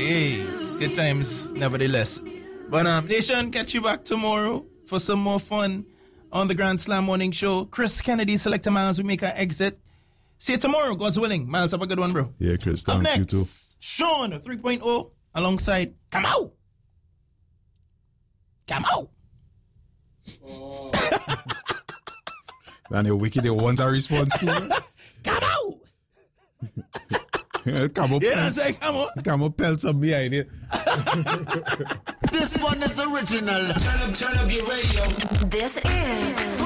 hey, good times nevertheless. But Nation, catch you back tomorrow for some more fun on the Grand Slam Morning Show. Chris Kennedy, Selector Miles, we make our exit. See you tomorrow, God's willing. Miles, have a good one, bro. Yeah, Chris, thanks, you too. Sean 3.0 alongside Come Out. Come out. Oh. And you're wicked, you want a response to it? Come out. Come on, yeah, say come on. Come on, pelt some behind it. This one is original. Turn up your radio. This is